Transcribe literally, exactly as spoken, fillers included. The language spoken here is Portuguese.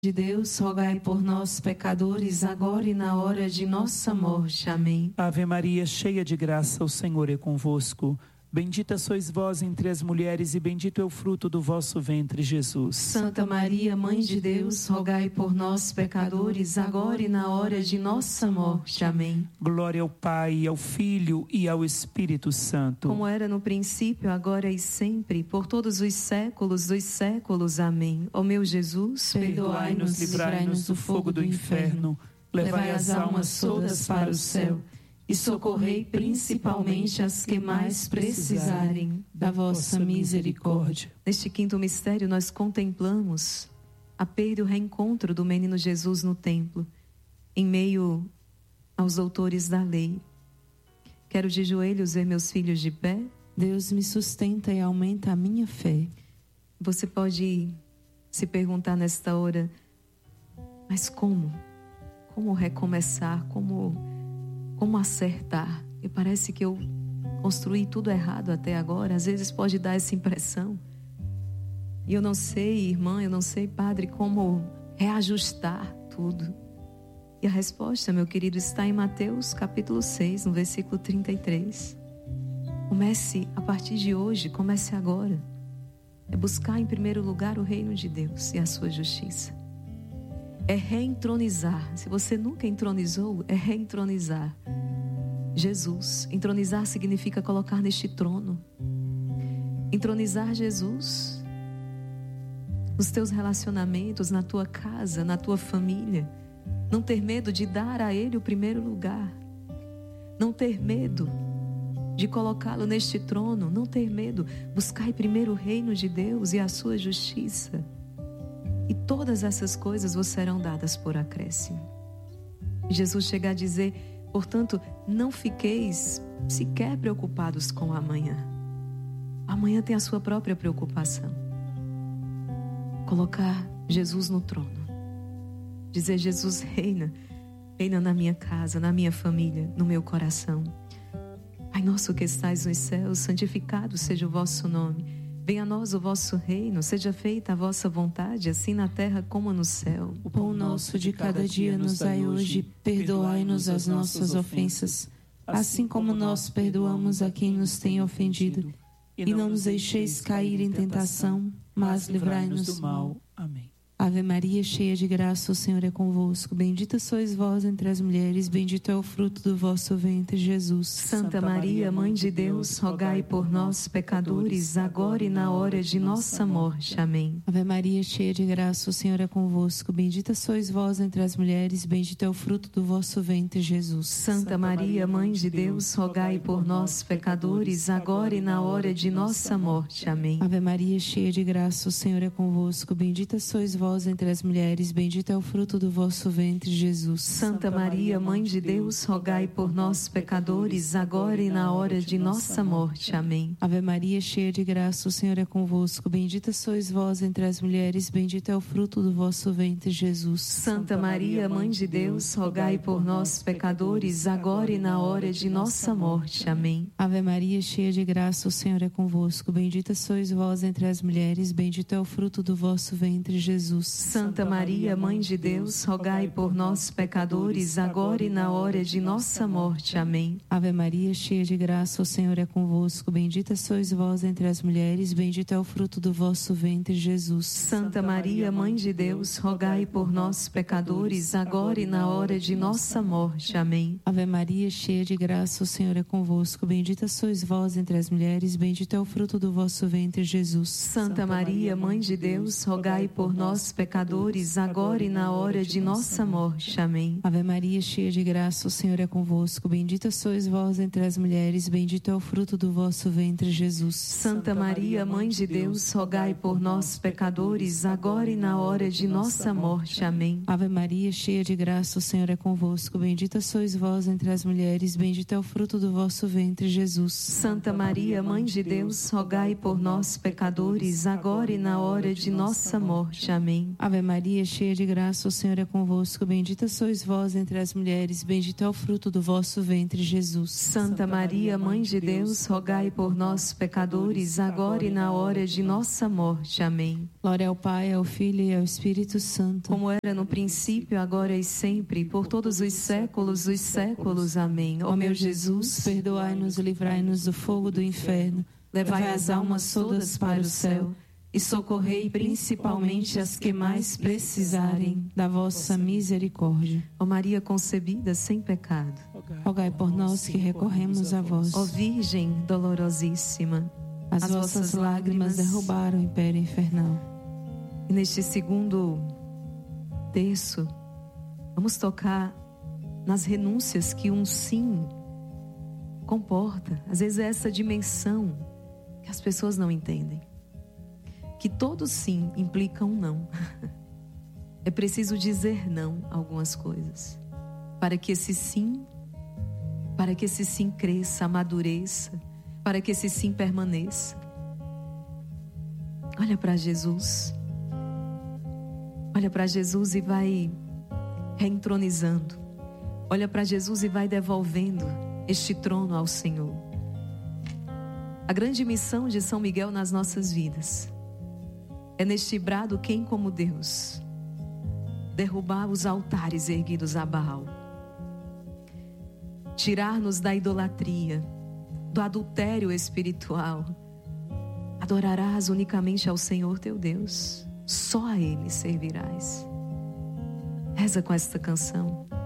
de Deus, rogai por nós, pecadores, agora e na hora de nossa morte. Amém. Ave Maria, cheia de graça, o Senhor é convosco. Bendita sois vós entre as mulheres e bendito é o fruto do vosso ventre, Jesus. Santa Maria, Mãe de Deus, rogai por nós, pecadores, agora e na hora de nossa morte. Amém. Glória ao Pai, ao Filho e ao Espírito Santo. Como era no princípio, agora e sempre, por todos os séculos dos séculos. Amém. Ó meu Jesus, perdoai-nos, livrai-nos do fogo do inferno, levai as almas todas para o céu e socorrei principalmente as que mais precisarem da vossa misericórdia. Neste quinto mistério nós contemplamos a perda e o reencontro do menino Jesus no templo, em meio aos doutores da lei. Quero de joelhos ver meus filhos de pé. Deus me sustenta e aumenta a minha fé. Você pode se perguntar nesta hora, mas como? Como recomeçar? Como... Como acertar? E parece que eu construí tudo errado até agora. Às vezes pode dar essa impressão. E eu não sei, irmã, eu não sei, padre, como reajustar tudo. E a resposta, meu querido, está em Mateus capítulo seis, no versículo trinta e três. Comece a partir de hoje, comece agora. É buscar em primeiro lugar o reino de Deus e a sua justiça. É reentronizar. Se você nunca entronizou, é reentronizar Jesus. Entronizar significa colocar neste trono. Entronizar Jesus nos teus relacionamentos, na tua casa, na tua família. Não ter medo de dar a Ele o primeiro lugar. Não ter medo de colocá-lo neste trono. Não ter medo. Buscar primeiro o reino de Deus e a sua justiça. E todas essas coisas vos serão dadas por acréscimo. Jesus chega a dizer, portanto, não fiqueis sequer preocupados com o amanhã. Amanhã tem a sua própria preocupação. Colocar Jesus no trono. Dizer, Jesus, reina. Reina na minha casa, na minha família, no meu coração. Pai nosso que estais nos céus, santificado seja o vosso nome. Venha a nós o vosso reino, seja feita a vossa vontade, assim na terra como no céu. O pão nosso de cada dia nos dai hoje, perdoai-nos as nossas ofensas, assim como nós perdoamos a quem nos tem ofendido. E não nos deixeis cair em tentação, mas livrai-nos do mal. Amém. Ave Maria, cheia de graça, o Senhor é convosco. Bendita sois vós entre as mulheres, bendito é o fruto do vosso ventre, Jesus. Santa Maria, Mãe de Deus, rogai por nós, pecadores, agora e na hora de nossa morte. Amém. Ave Maria, cheia de graça, o Senhor é convosco. Bendita sois vós entre as mulheres, bendito é o fruto do vosso ventre, Jesus. Santa Maria, Mãe de Deus, rogai por nós, pecadores, agora e na hora de nossa morte. Amém. Ave Maria, cheia de graça, o Senhor é convosco. Bendita sois vós entre as mulheres, bendito é o fruto do vosso ventre, Jesus. Santa Maria, Mãe de Deus, rogai por nós, pecadores, agora e na hora de nossa morte. Amém. Ave Maria, cheia de graça, o Senhor é convosco. Bendita sois vós entre as mulheres, bendito é o fruto do vosso ventre, Jesus. Santa Maria, Mãe de Deus, rogai por nós, pecadores, agora e na hora de nossa morte. Amém. Ave Maria, cheia de graça, o Senhor é convosco. Bendita sois vós entre as mulheres, bendito é o fruto do vosso ventre, Jesus. Santa Maria, Mãe de Deus, rogai por nós, pecadores, agora e na hora de nossa morte. Amém. Ave Maria, cheia de graça, o Senhor é convosco. Bendita sois vós entre as mulheres, bendito é o fruto do vosso ventre, Jesus. Santa Maria, Mãe de Deus, rogai por nós, pecadores, agora e na hora de nossa morte. Amém. Ave Maria, cheia de graça, o Senhor é convosco. Bendita sois vós entre as mulheres, bendito é o fruto do vosso ventre, Jesus. Santa Maria, Mãe de Deus, rogai por nós, pecadores, agora e na hora de nossa morte. Amém. Ave Maria, cheia de graça, o Senhor é convosco. Bendita sois vós entre as mulheres, bendito é o fruto do vosso ventre, Jesus. Santa Maria, Mãe de Deus, rogai por nós, pecadores, agora e na hora de nossa morte. Amém. Ave Maria, cheia de graça, o Senhor é convosco. Bendita sois vós entre as mulheres, bendito é o fruto do vosso ventre, Jesus. Santa Maria, Mãe de Deus, rogai por nós, pecadores, agora e na hora de nossa morte. Amém. Amém. Ave Maria, cheia de graça, o Senhor é convosco. Bendita sois vós entre as mulheres, bendito é o fruto do vosso ventre, Jesus. Santa Maria, Mãe de Deus, rogai por nós, pecadores, agora e na hora de nossa morte. Amém. Glória ao Pai, ao Filho e ao Espírito Santo. Como era no princípio, agora e sempre, por todos os séculos dos séculos. Amém. Ó meu Jesus, perdoai-nos e livrai-nos do fogo do inferno. Levai as almas todas para o céu e socorrei principalmente as que mais precisarem da vossa misericórdia. Ó Maria concebida sem pecado, rogai por nós que recorremos a vós. Ó Virgem dolorosíssima, as, as vossas lágrimas derrubaram o império infernal. E neste segundo terço, vamos tocar nas renúncias que um sim comporta. Às vezes é essa dimensão que as pessoas não entendem. Que todo sim implica um não. É preciso dizer não a algumas coisas, para que esse sim, para que esse sim cresça, amadureça, para que esse sim permaneça. Olha para Jesus. Olha para Jesus e vai reentronizando. Olha para Jesus e vai devolvendo este trono ao Senhor. A grande missão de São Miguel nas nossas vidas é neste brado quem como Deus derrubar os altares erguidos a Baal, tirar-nos da idolatria, do adultério espiritual. Adorarás unicamente ao Senhor teu Deus, só a Ele servirás. Reza com esta canção.